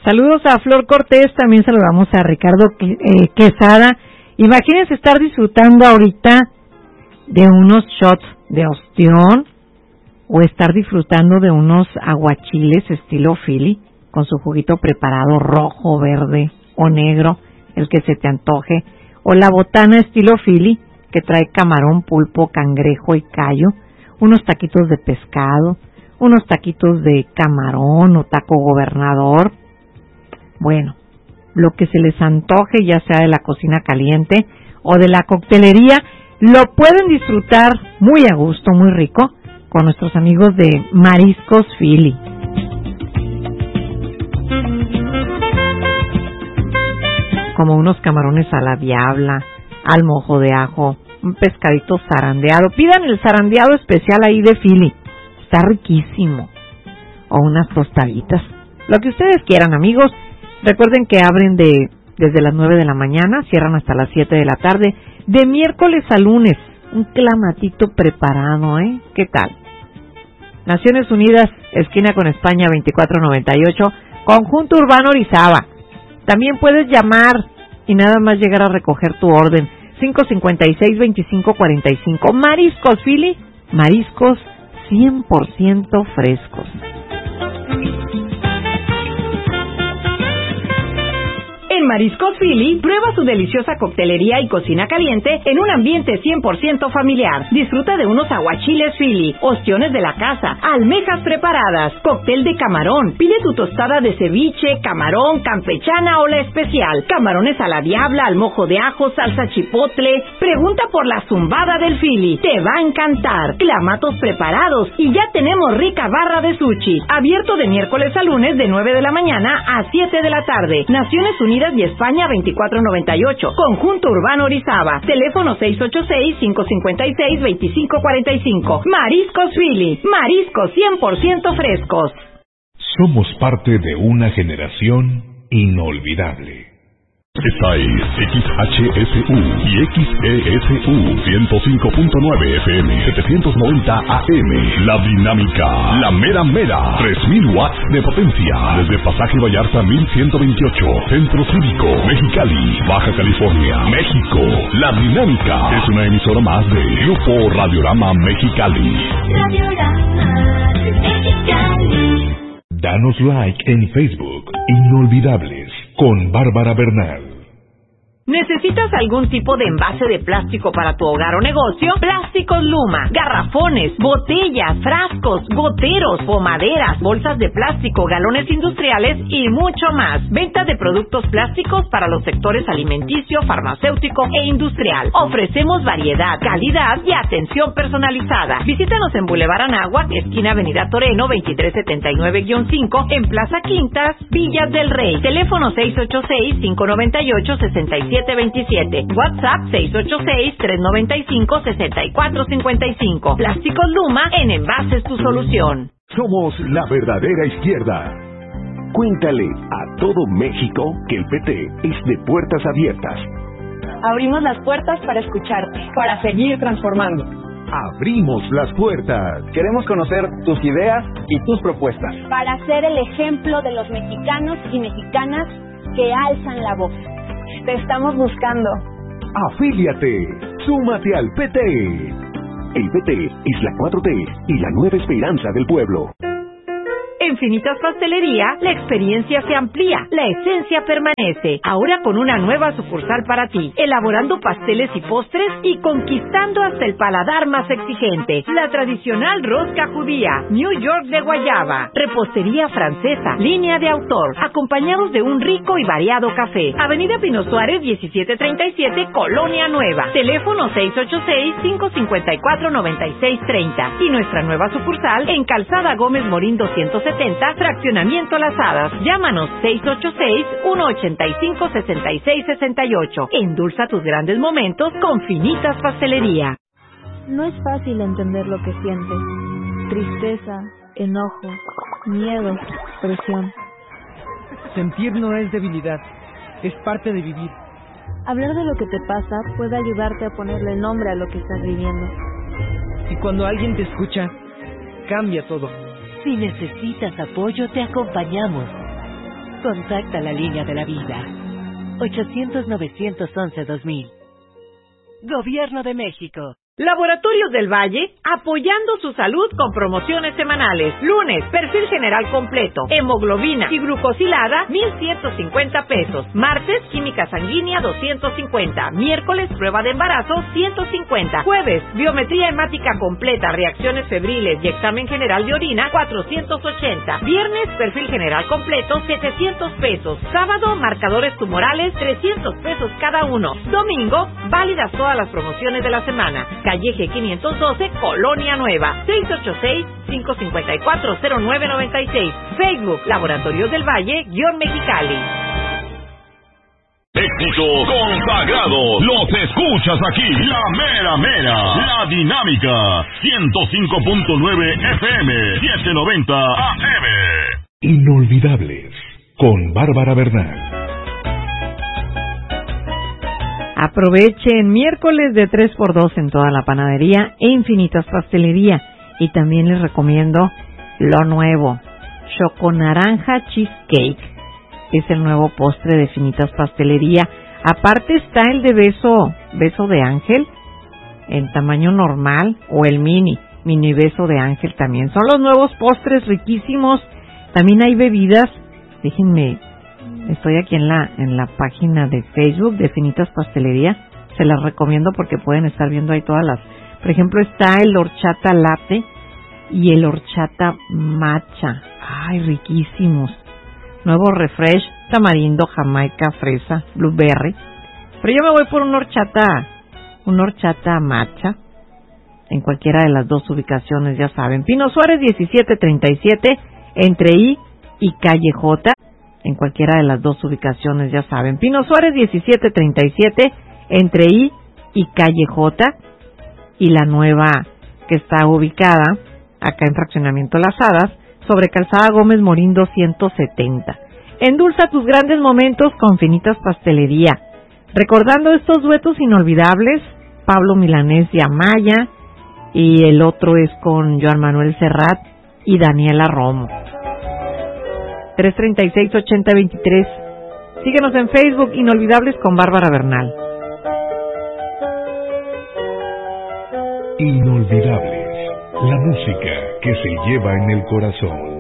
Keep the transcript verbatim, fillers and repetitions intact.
Saludos a Flor Cortés, también saludamos a Ricardo eh, Quesada. Imagínense estar disfrutando ahorita de unos shots de ostión o estar disfrutando de unos aguachiles estilo Philly con su juguito preparado rojo, verde o negro, el que se te antoje, o la botana estilo Philly que trae camarón, pulpo, cangrejo y callo, unos taquitos de pescado, unos taquitos de camarón o taco gobernador. Bueno, lo que se les antoje, ya sea de la cocina caliente o de la coctelería, lo pueden disfrutar muy a gusto, muy rico, con nuestros amigos de Mariscos Philly. Como unos camarones a la diabla, al mojo de ajo, un pescadito zarandeado. Pidan el zarandeado especial ahí de Philly, está riquísimo. O unas tostaditas, lo que ustedes quieran, amigos. Recuerden que abren de desde las nueve de la mañana, cierran hasta las siete de la tarde, de miércoles a lunes. Un clamatito preparado, ¿eh? ¿Qué tal? Naciones Unidas, esquina con España veinticuatro noventa y ocho, Conjunto Urbano Orizaba. También puedes llamar y nada más llegar a recoger tu orden. cinco cincuenta y seis, veinticinco cuarenta y cinco. Mariscos Philly, mariscos cien por ciento frescos. En Mariscos Philly, prueba su deliciosa coctelería y cocina caliente en un ambiente cien por ciento familiar. Disfruta de unos aguachiles Philly, ostiones de la casa, almejas preparadas, cóctel de camarón. Pide tu tostada de ceviche, camarón, campechana o la especial. Camarones a la diabla, al mojo de ajo, salsa chipotle. Pregunta por la zumbada del Philly. Te va a encantar. Clamatos preparados y ya tenemos rica barra de sushi. Abierto de miércoles a lunes de nueve de la mañana a siete de la tarde. Naciones Unidas y España veinticuatro noventa y ocho. Conjunto Urbano Orizaba. Teléfono seis ocho seis, cinco cinco seis, dos cinco cuatro cinco. Mariscos Philly. Mariscos cien por ciento frescos. Somos parte de una generación inolvidable. Esta es X H S U y X E S U ciento cinco punto nueve F M, setecientos noventa A M. La dinámica, la mera mera, tres mil watts de potencia. Desde Pasaje Vallarta mil ciento veintiocho, Centro Cívico, Mexicali, Baja California, México. La dinámica es una emisora más de Grupo Radiorama Mexicali. Radiorama Mexicali. Danos like en Facebook. Inolvidables con Bárbara Bernal. ¿Necesitas algún tipo de envase de plástico para tu hogar o negocio? Plásticos Luma, garrafones, botellas, frascos, goteros, pomaderas, bolsas de plástico, galones industriales y mucho más. Venta de productos plásticos para los sectores alimenticio, farmacéutico e industrial. Ofrecemos variedad, calidad y atención personalizada. Visítanos en Boulevard Anáhuac, esquina Avenida Toreno, veintitrés setenta y nueve guión cinco, en Plaza Quintas, Villas del Rey. Teléfono seis ocho seis, cinco nueve ocho, seis siete veintisiete. WhatsApp seis ocho seis, tres nueve cinco, seis cuatro cinco cinco. Plásticos Luma, en envases tu solución. Somos la verdadera izquierda. Cuéntale a todo México que el P T es de puertas abiertas. Abrimos las puertas para escucharte, para seguir transformando. Abrimos las puertas. Queremos conocer tus ideas y tus propuestas. Para ser el ejemplo de los mexicanos y mexicanas que alzan la voz. Te estamos buscando. Afíliate. Súmate al P T. El P T es la cuatro T y la nueva esperanza del pueblo. En Finitas Pastelería, la experiencia se amplía, la esencia permanece. Ahora con una nueva sucursal para ti, elaborando pasteles y postres y conquistando hasta el paladar más exigente. La tradicional rosca judía, New York de guayaba, repostería francesa, línea de autor, acompañados de un rico y variado café. Avenida Pino Suárez, diecisiete treinta y siete, Colonia Nueva. Teléfono seis ocho seis, cinco cinco cuatro, nueve seis tres cero. Y nuestra nueva sucursal en Calzada Gómez Morín doscientos setenta, Fraccionamiento Las Hadas. Llámanos seis ocho seis, uno ocho cinco, seis seis seis ocho. Endulza tus grandes momentos con Finitas Pastelería. No es fácil entender lo que sientes. Tristeza, enojo, miedo, presión. Sentir no es debilidad, es parte de vivir. Hablar de lo que te pasa puede ayudarte a ponerle nombre a lo que estás viviendo. Y cuando alguien te escucha, cambia todo. Si necesitas apoyo, te acompañamos. Contacta la línea de la vida. ochocientos novecientos once dos mil. Gobierno de México. Laboratorios del Valle, apoyando su salud con promociones semanales. Lunes, perfil general completo, hemoglobina y glucosilada, mil ciento cincuenta pesos. Martes, química sanguínea, doscientos cincuenta. Miércoles, prueba de embarazo, ciento cincuenta. Jueves, biometría hemática completa, reacciones febriles y examen general de orina, cuatrocientos ochenta. Viernes, perfil general completo, setecientos pesos. Sábado, marcadores tumorales, trescientos pesos cada uno. Domingo, válidas todas las promociones de la semana. Calle G quinientos doce, Colonia Nueva, seis ocho seis, cinco cinco cuatro, cero nueve nueve seis. Facebook, Laboratorios del Valle, guión Mexicali. Éxito consagrado, los escuchas aquí, la mera mera, la dinámica, ciento cinco punto nueve F M, setecientos noventa A M. Inolvidables, con Bárbara Bernal. Aprovechen miércoles de tres por dos en toda la panadería e Infinitas Pastelería. Y también les recomiendo lo nuevo, Choconaranja Cheesecake. Es el nuevo postre de Infinitas Pastelería. Aparte está el de beso, beso de ángel, en tamaño normal, o el mini, mini beso de ángel también. Son los nuevos postres riquísimos. También hay bebidas, déjenme... Estoy aquí en la en la página de Facebook de Infinitas Pastelería. Se las recomiendo porque pueden estar viendo ahí todas las... Por ejemplo, está el horchata latte y el horchata matcha. ¡Ay, riquísimos! Nuevo refresh, tamarindo, jamaica, fresa, blueberry. Pero yo me voy por un horchata, un horchata matcha. En cualquiera de las dos ubicaciones, ya saben. Pino Suárez diecisiete treinta y siete, entre I y Calle J. En cualquiera de las dos ubicaciones, ya saben. Pino Suárez diecisiete treinta y siete, entre I y Calle J. Y la nueva que está ubicada acá en Fraccionamiento Las Hadas, sobre Calzada Gómez Morín doscientos setenta. Endulza tus grandes momentos con Infinitas Pastelería. Recordando estos duetos inolvidables, Pablo Milanés y Amaya, y el otro es con Joan Manuel Serrat y Daniela Romo. tres treinta y seis, ochenta veintitrés. Síguenos en Facebook, Inolvidables con Bárbara Bernal. Inolvidables, la música que se lleva en el corazón.